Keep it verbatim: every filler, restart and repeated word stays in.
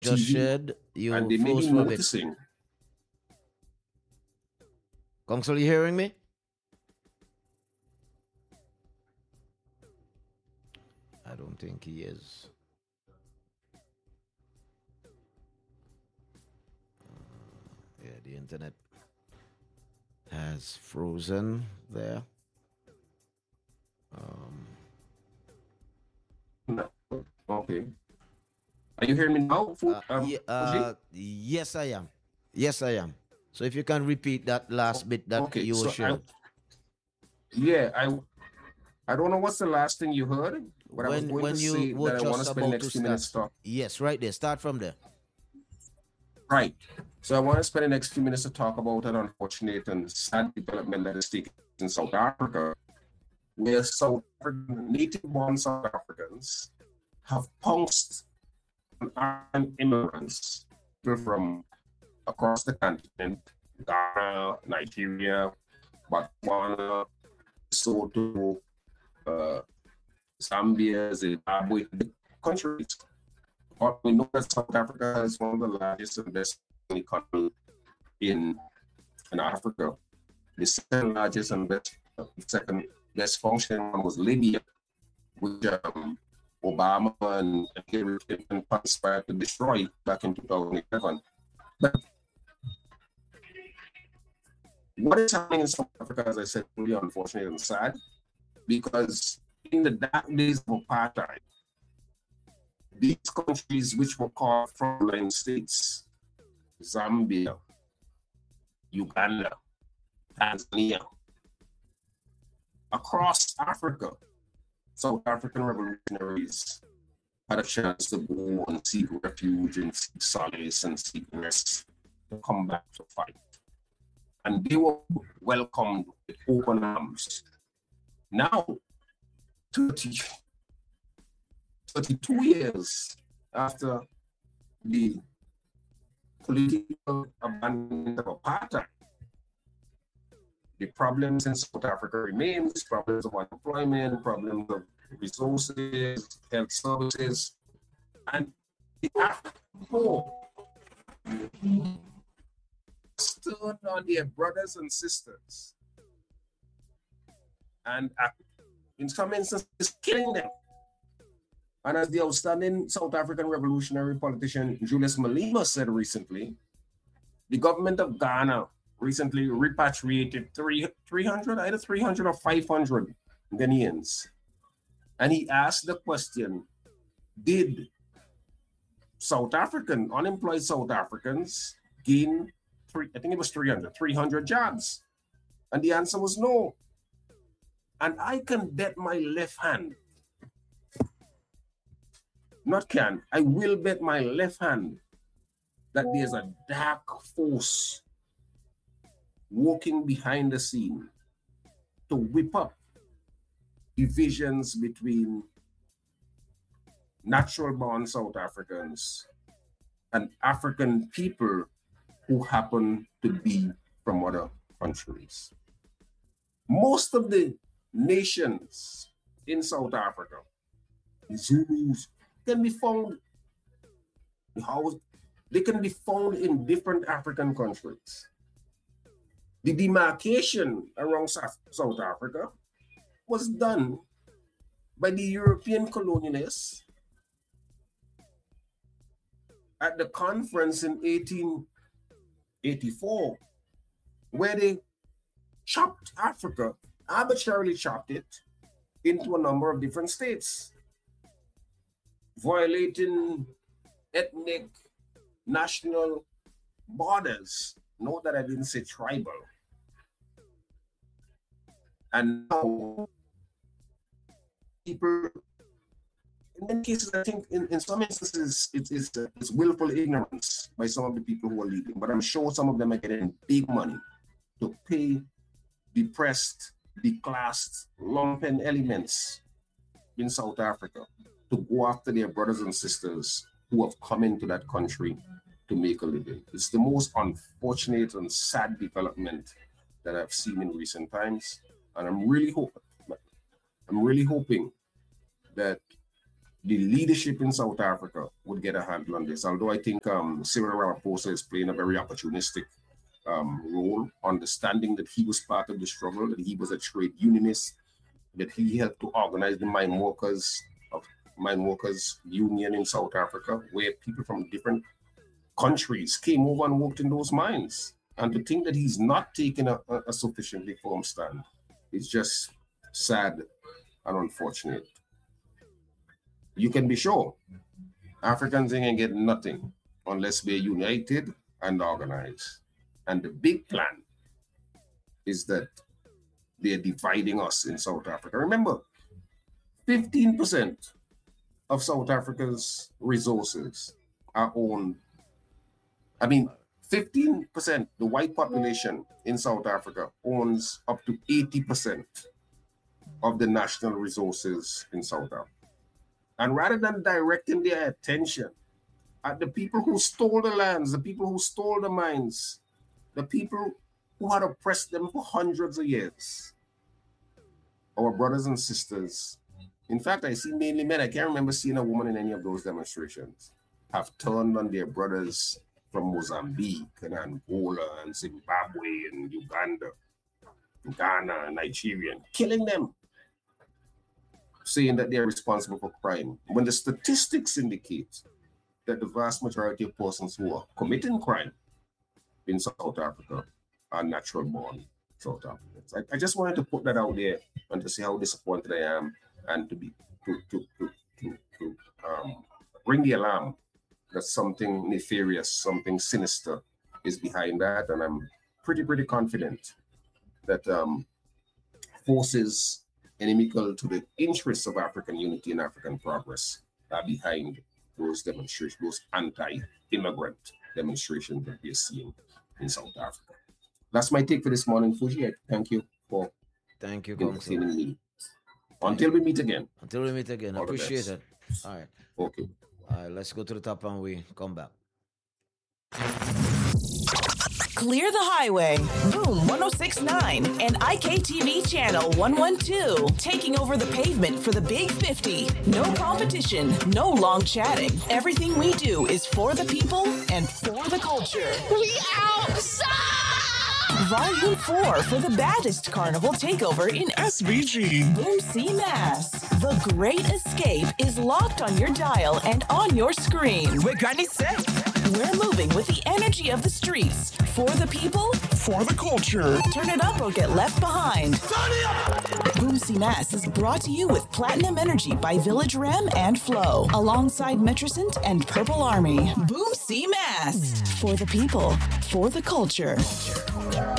just T V, shared, you and they may froze be for a bit. noticing. Council, you hearing me? I don't think he is. Uh, yeah, the internet has frozen there. Um, No. Okay. Are you hearing me now? Fu- uh, um, yeah, Fuji? uh, yes, I am. Yes, I am. So if you can repeat that last bit that Okay, you so I, shared. yeah, I I don't know what's the last thing you heard, but I was When going to when you say were that I want to just spend the about to next few start. minutes talk. Yes, right there. Start from there. Right. So I want to spend the next few minutes to talk about an unfortunate and sad development that is taking place in South Africa, where South African native-born South Africans have pounced on African immigrants, people from across the continent, Ghana, Nigeria, Botswana, Lesotho, uh, Zambia, Zimbabwe, countries. But we know that South Africa is one of the largest and best economy in, in Africa. The second largest and best, second best functioning one was Libya, which um, Obama and Hillary Clinton conspired to destroy back in two thousand eleven. But what is happening in South Africa, as I said, really unfortunate and sad, because in the dark days of apartheid, these countries which were called frontline states, Zambia, Uganda, Tanzania, across Africa, South African revolutionaries had a chance to go and seek refuge and seek solace and seek rest to come back to fight. And they were welcomed with open arms. Now, thirty, thirty-two years after the political abandonment of apartheid, the problems in South Africa remains, problems of unemployment, problems of resources, health services, and the African poor stood on their brothers and sisters, and in some instances, killing them. And as the outstanding South African revolutionary politician Julius Malema said recently, the government of Ghana recently repatriated three, 300, either three hundred or five hundred Ghanaians. And he asked the question, did South African, unemployed South Africans gain, three, I think it was three hundred, three hundred jobs? And the answer was no. And I can bet my left hand, not can, I will bet my left hand that there's a dark force working behind the scene to whip up divisions between natural born South Africans and African people who happen to be from other countries. Most of the nations in South Africa, the Zulus, can be found, they can be found in different African countries. The demarcation around South Africa was done by the European colonialists at the conference in eighteen eighty-four, where they chopped Africa, arbitrarily chopped it into a number of different states, violating ethnic, national borders. Note that I didn't say tribal. And now, people, in many cases, I think in, in some instances, it, it's, uh, it's willful ignorance by some of the people who are leading, but I'm sure some of them are getting big money to pay depressed, declassed, lumpen elements in South Africa to go after their brothers and sisters who have come into that country to make a living. It's the most unfortunate and sad development that I've seen in recent times. And I'm really hoping, I'm really hoping that the leadership in South Africa would get a handle on this. Although I think um, Cyril Ramaphosa is playing a very opportunistic um, role, understanding that he was part of the struggle, that he was a trade unionist, that he helped to organize the mine workers of mine workers union in South Africa, where people from different countries came over and worked in those mines. And to think that he's not taking a, a, a sufficiently firm stand is just sad and unfortunate. You can be sure Africans ain't get nothing unless we're united and organized. And the big plan is that they're dividing us in South Africa. Remember, fifteen percent of South Africa's resources are owned. I mean, fifteen percent, the white population in South Africa owns up to eighty percent of the national resources in South Africa. And rather than directing their attention at the people who stole the lands, the people who stole the mines, the people who had oppressed them for hundreds of years, our brothers and sisters, in fact, I see mainly men, I can't remember seeing a woman in any of those demonstrations, have turned on their brothers from Mozambique and Angola and Zimbabwe and Uganda, Ghana and Nigeria, killing them, saying that they're responsible for crime, when the statistics indicate that the vast majority of persons who are committing crime in South Africa are natural born South Africans. I, I just wanted to put that out there and to see how disappointed I am, and to be to to to, to, to um, ring the alarm that something nefarious, something sinister is behind that. And I'm pretty, pretty confident that um, forces inimical to the interests of African unity and African progress are behind those demonstrations, those anti-immigrant demonstrations that we're seeing in South Africa. That's my take for this morning, Fuji. I thank you for Thank you, entertaining me. Until we meet again. Until we meet again. I appreciate it. All right. Okay. All right, let's go to the top and we come back. Clear the highway. Boom one oh six point nine and I K T V channel one twelve. Taking over the pavement for the Big fifty. No competition, no long chatting. Everything we do is for the people and for the culture. We outside! Volume four for the baddest carnival takeover in S V G. Boom C Mass. The Great Escape is locked on your dial and on your screen. Where Granny said. We're moving with the energy of the streets. For the people, for the culture. Turn it up or get left behind. Boom C Mass is brought to you with Platinum Energy by Village Rem and Flow, alongside Metricent and Purple Army. Boom C Mass. For the people, for the culture.